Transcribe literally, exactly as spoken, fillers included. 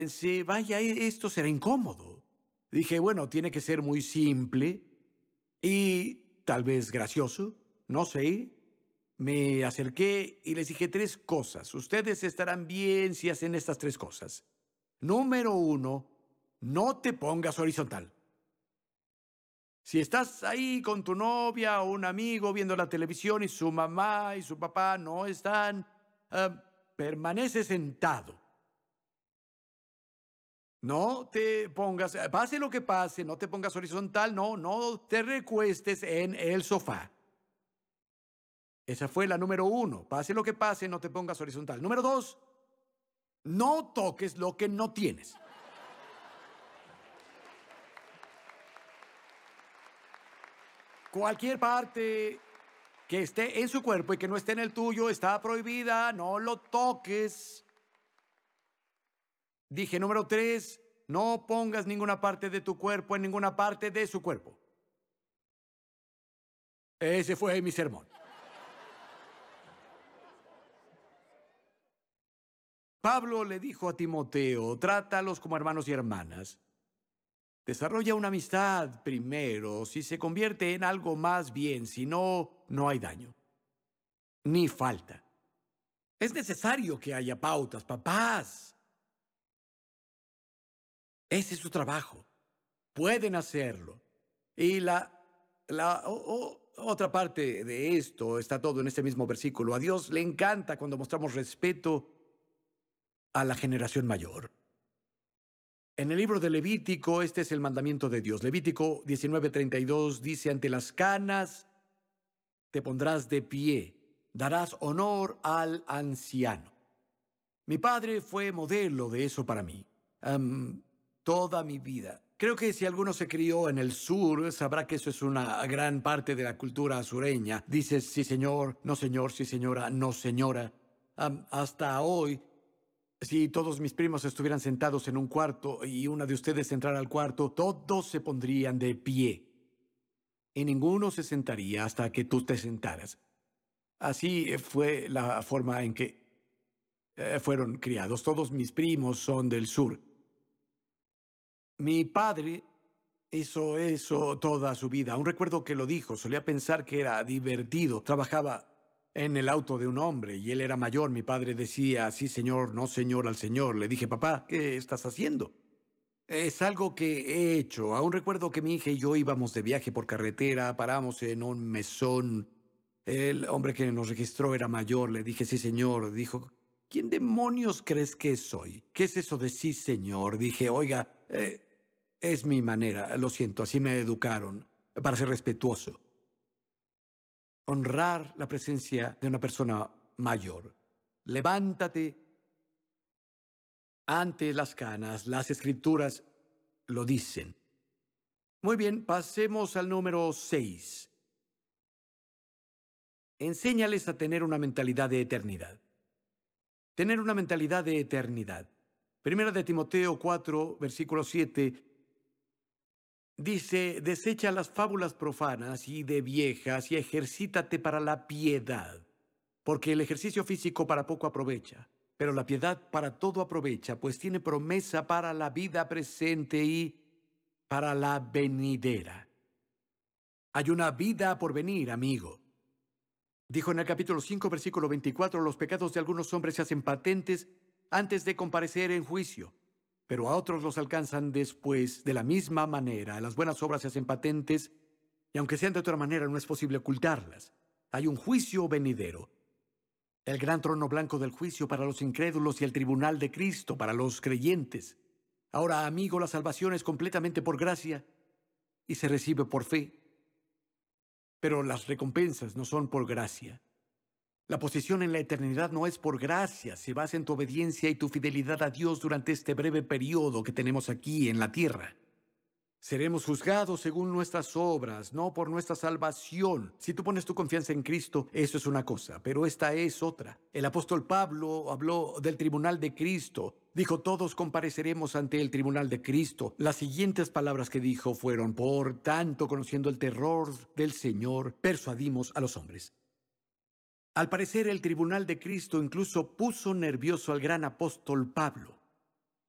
pensé, vaya, e- esto será incómodo. Dije, bueno, tiene que ser muy simple y tal vez gracioso, no sé. Me acerqué y les dije tres cosas. Ustedes estarán bien si hacen estas tres cosas. Número uno, no te pongas horizontal. Si estás ahí con tu novia o un amigo viendo la televisión y su mamá y su papá no están, ah, permanece sentado. No te pongas, eh, pase lo que pase, no te pongas horizontal, no, no te recuestes en el sofá. Esa fue la número uno. Pase lo que pase, no te pongas horizontal. Número dos, no toques lo que no tienes. Cualquier parte que esté en su cuerpo y que no esté en el tuyo está prohibida, no lo toques. Dije número tres, no pongas ninguna parte de tu cuerpo en ninguna parte de su cuerpo. Ese fue mi sermón. Pablo le dijo a Timoteo, trátalos como hermanos y hermanas. Desarrolla una amistad primero, si se convierte en algo más bien, si no, no hay daño, ni falta. Es necesario que haya pautas, papás. Ese es su trabajo. Pueden hacerlo. Y la, la o- o- otra parte de esto está todo en este mismo versículo. A Dios le encanta cuando mostramos respeto a la generación mayor. En el libro de Levítico, este es el mandamiento de Dios. Levítico diecinueve treinta y dos dice, ante las canas te pondrás de pie, darás honor al anciano. Mi padre fue modelo de eso para mí, am, toda mi vida. Creo que si alguno se crió en el sur, sabrá que eso es una gran parte de la cultura sureña. Dices, sí señor, no señor, sí señora, no señora. Am, hasta hoy, si todos mis primos estuvieran sentados en un cuarto y una de ustedes entrara al cuarto, todos se pondrían de pie y ninguno se sentaría hasta que tú te sentaras. Así eh, fue la forma en que eh, fueron criados. Todos mis primos son del sur. Mi padre hizo eso toda su vida. Aún recuerdo que lo dijo. Solía pensar que era divertido. Trabajaba en el auto de un hombre y él era mayor. Mi padre decía, sí señor, no señor al señor. Le dije, papá, ¿qué estás haciendo? Es algo que he hecho. Aún recuerdo que mi hija y yo íbamos de viaje por carretera, paramos en un mesón. El hombre que nos registró era mayor. Le dije, sí, señor. Dijo, ¿quién demonios crees que soy? ¿Qué es eso de sí, señor? Dije, oiga, eh, es mi manera. Lo siento, así me educaron, para ser respetuoso. Honrar la presencia de una persona mayor. Levántate ante las canas. Las escrituras lo dicen. Muy bien, pasemos al número seis. Enséñales a tener una mentalidad de eternidad. Tener una mentalidad de eternidad. Primera de Timoteo cuatro, versículo siete, dice, desecha las fábulas profanas y de viejas y ejercítate para la piedad, porque el ejercicio físico para poco aprovecha, pero la piedad para todo aprovecha, pues tiene promesa para la vida presente y para la venidera. Hay una vida por venir, amigo. Dijo en el capítulo cinco, versículo veinticuatro, los pecados de algunos hombres se hacen patentes antes de comparecer en juicio, pero a otros los alcanzan después. De la misma manera, las buenas obras se hacen patentes, y aunque sean de otra manera, no es posible ocultarlas. Hay un juicio venidero, el gran trono blanco del juicio para los incrédulos y el tribunal de Cristo para los creyentes. Ahora, amigo, la salvación es completamente por gracia y se recibe por fe, pero las recompensas no son por gracia. La posición en la eternidad no es por gracia, se basa en tu obediencia y tu fidelidad a Dios durante este breve periodo que tenemos aquí en la tierra. Seremos juzgados según nuestras obras, no por nuestra salvación. Si tú pones tu confianza en Cristo, eso es una cosa, pero esta es otra. El apóstol Pablo habló del tribunal de Cristo. Dijo, todos compareceremos ante el tribunal de Cristo. Las siguientes palabras que dijo fueron, por tanto, conociendo el terror del Señor, persuadimos a los hombres. Al parecer, el tribunal de Cristo incluso puso nervioso al gran apóstol Pablo.